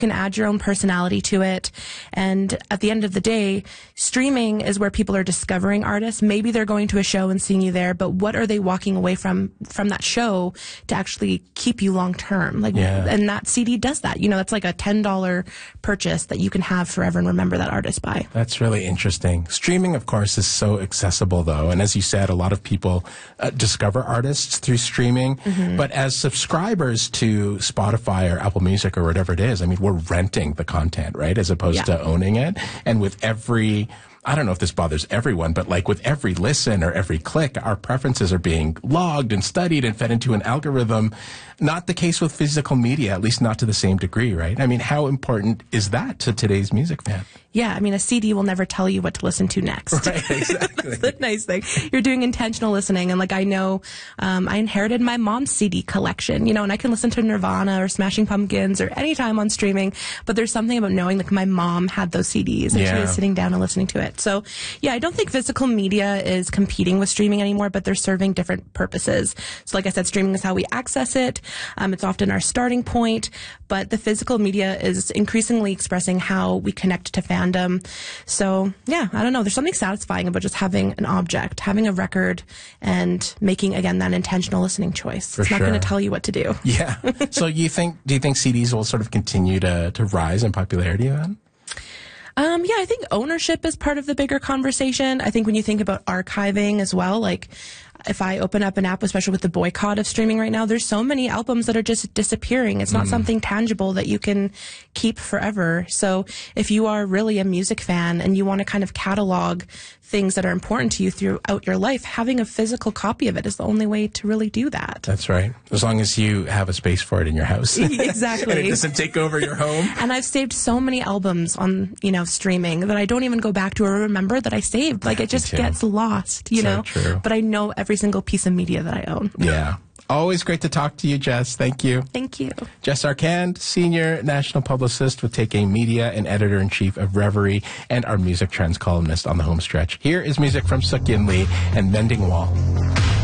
can add your own personality to it. And at the end of the day, streaming is where people are discovering artists. Maybe they're going to a show and seeing you there, but what are they walking away from that show to actually keep you long term? And that CD does that. That's like a $10 purchase that you can have forever and remember that artist by. That's really interesting. Streaming, of course, is so accessible, though. And as you said, a lot of people discover artists through streaming. Mm-hmm. But as subscribers to Spotify or Apple Music or whatever it is, I mean, we're renting the content, right? As opposed to owning it. And with every, I don't know if this bothers everyone, but like with every listen or every click, our preferences are being logged and studied and fed into an algorithm. Not the case with physical media, at least not to the same degree, right? I mean, how important is that to today's music fan? Yeah, I mean, a CD will never tell you what to listen to next. Right, exactly. That's the nice thing. You're doing intentional listening. And like, I know, I inherited my mom's CD collection, and I can listen to Nirvana or Smashing Pumpkins or anytime on streaming. But there's something about knowing like my mom had those CDs and she was sitting down and listening to it. So yeah, I don't think physical media is competing with streaming anymore, but they're serving different purposes. So like I said, streaming is how we access it. It's often our starting point, but the physical media is increasingly expressing how we connect to fandom. So yeah, I don't know. There's something satisfying about just having an object, having a record, and making, again, that intentional listening choice. It's not going to tell you what to do. Yeah. So do you think CDs will sort of continue to rise in popularity then? Yeah, I think ownership is part of the bigger conversation. I think when you think about archiving as well, like if I open up an app, especially with the boycott of streaming right now, there's so many albums that are just disappearing. It's not something tangible that you can keep forever. So if you are really a music fan and you want to kind of catalog things that are important to you throughout your life, having a physical copy of it is the only way to really do that. That's right. As long as you have a space for it in your house. Exactly. And it doesn't take over your home. And I've saved so many albums on, streaming that I don't even go back to or remember that I saved. Like, it just gets lost, know? True. But I know every single piece of media that I own. Yeah. Always great to talk to you, Jess. Thank you. Thank you. Jess Arcand, Senior National Publicist with Take Aim Media and Editor-in-Chief of Reverie, and our music trends columnist on the home stretch. Here is music from Seok-Yin Lee and Mending Wall.